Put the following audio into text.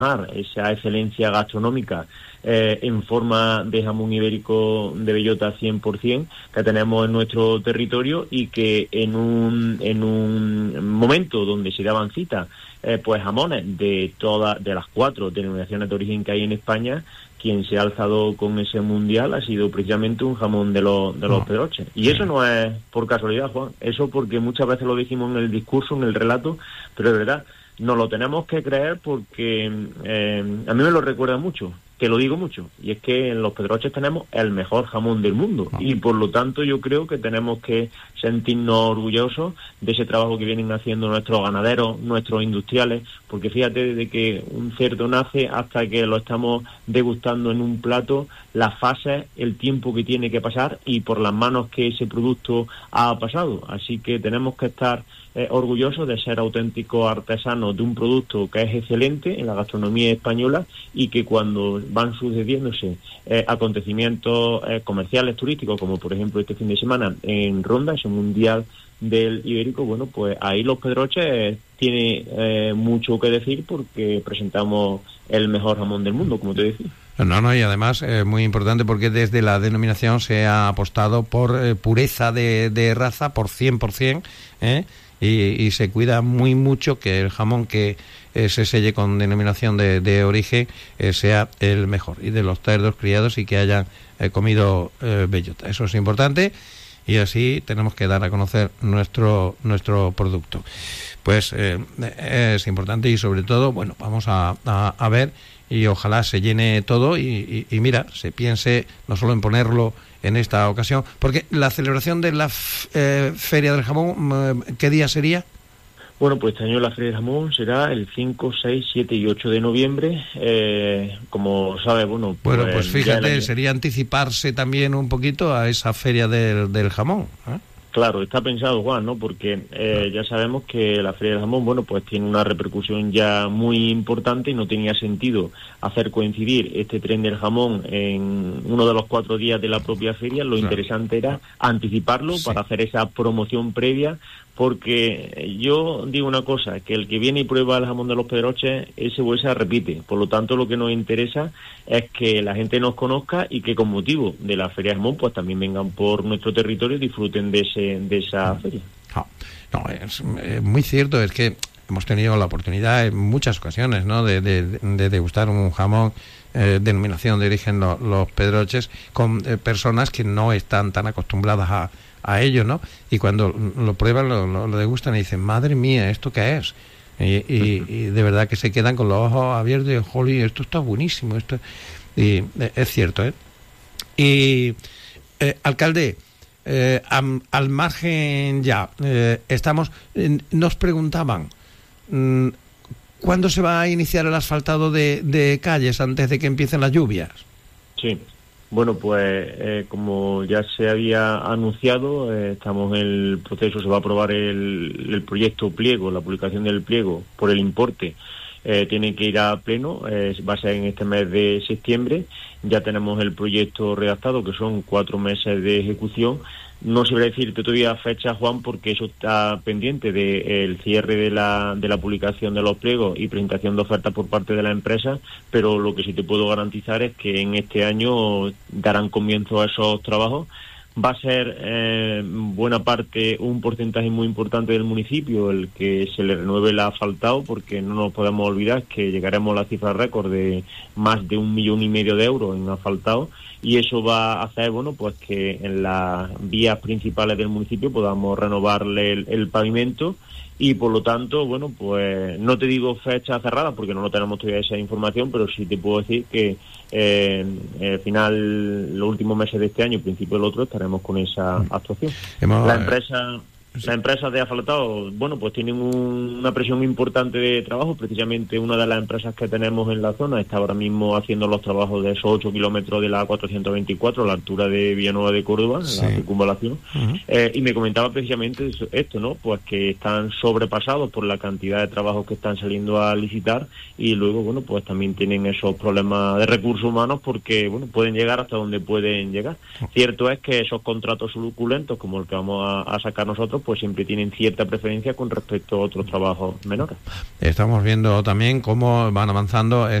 esa excelencia gastronómica en forma de jamón ibérico de bellota 100% que tenemos en nuestro territorio, y que en un momento donde se daban cita pues jamones de las 4 denominaciones de origen que hay en España, quien se ha alzado con ese mundial ha sido precisamente un jamón de los Pedroches. Y eso no es por casualidad, Juan, eso porque muchas veces lo dijimos en el discurso, en el relato, pero de verdad nos lo tenemos que creer, porque a mí me lo recuerda mucho, que lo digo mucho, y es que en los Pedroches tenemos el mejor jamón del mundo, y por lo tanto yo creo que tenemos que sentirnos orgullosos de ese trabajo que vienen haciendo nuestros ganaderos, nuestros industriales, porque fíjate, desde que un cerdo nace hasta que lo estamos degustando en un plato, las fases, el tiempo que tiene que pasar y por las manos que ese producto ha pasado. Así que tenemos que estar orgullosos de ser auténticos artesanos de un producto que es excelente en la gastronomía española, y que cuando van sucediéndose acontecimientos comerciales, turísticos, como por ejemplo este fin de semana en Ronda, ese mundial del ibérico, bueno, pues ahí los Pedroches tiene mucho que decir, porque presentamos el mejor jamón del mundo, como te decía. No, y además muy importante, porque desde la denominación se ha apostado por pureza de raza, por 100%, y se cuida muy mucho que el jamón que se selle con denominación de origen sea el mejor, y de los cerdos criados y que hayan comido bellota. Eso es importante, y así tenemos que dar a conocer nuestro producto. Pues es importante, y sobre todo, bueno, vamos a ver, y ojalá se llene todo y mira, se piense no solo en ponerlo en esta ocasión, porque la celebración de la Feria del Jamón, ¿qué día sería? Bueno, pues este año la Feria del Jamón será el 5, 6, 7 y 8 de noviembre. Como sabes, bueno... Pues fíjate, sería anticiparse también un poquito a esa Feria del Jamón, ¿eh? Claro, está pensado, Juan, ¿no? Porque ya sabemos que la Feria del Jamón, bueno, pues tiene una repercusión ya muy importante, y no tenía sentido hacer coincidir este tren del jamón en uno de los 4 días de la propia feria. Lo interesante era anticiparlo para hacer esa promoción previa, porque yo digo una cosa, que el que viene y prueba el jamón de los Pedroches, ese huesa repite. Por lo tanto, lo que nos interesa es que la gente nos conozca, y que con motivo de la Feria del Jamón, pues también vengan por nuestro territorio y disfruten de esa feria. No, es muy cierto, es que hemos tenido la oportunidad en muchas ocasiones, ¿no?, de degustar un jamón denominación de origen los Pedroches con personas que no están tan acostumbradas a ello, ¿no? Y cuando lo prueban, lo degustan y dicen, madre mía, ¿esto qué es? Y de verdad que se quedan con los ojos abiertos y jolín, esto está buenísimo, y es cierto, ¿eh? Y alcalde, al margen ya, nos preguntaban, ¿cuándo se va a iniciar el asfaltado de calles antes de que empiecen las lluvias? Sí. Bueno, pues como ya se había anunciado, estamos en el proceso, se va a aprobar el proyecto pliego, la publicación del pliego por el importe. Tiene que ir a pleno, va a ser en este mes de septiembre. Ya tenemos el proyecto redactado, que son 4 meses de ejecución. No sabría decirte todavía fecha, Juan, porque eso está pendiente del cierre de la publicación de los pliegos y presentación de ofertas por parte de la empresa, pero lo que sí te puedo garantizar es que en este año darán comienzo a esos trabajos. Va a ser buena parte, un porcentaje muy importante del municipio el que se le renueve el asfaltado, porque no nos podemos olvidar que llegaremos a la cifra récord de más de 1,5 millones de euros en asfaltado, y eso va a hacer, bueno, pues que en las vías principales del municipio podamos renovarle el pavimento, y por lo tanto, bueno, pues no te digo fecha cerrada porque no tenemos todavía esa información, pero sí te puedo decir que al final, los últimos meses de este año, principio del otro, estaremos con esa actuación. La empresa de asfaltado, bueno, pues tienen una presión importante de trabajo. Precisamente una de las empresas que tenemos en la zona está ahora mismo haciendo los trabajos de esos 8 kilómetros de la 424 a la altura de Villanueva de Córdoba, la circunvalación. Y me comentaba precisamente esto, ¿no? Pues que están sobrepasados por la cantidad de trabajos que están saliendo a licitar, y luego, bueno, pues también tienen esos problemas de recursos humanos, porque, bueno, pueden llegar hasta donde pueden llegar. Cierto es que esos contratos suculentos, como el que vamos a sacar nosotros, pues siempre tienen cierta preferencia con respecto a otros trabajos menores. Estamos viendo también cómo van avanzando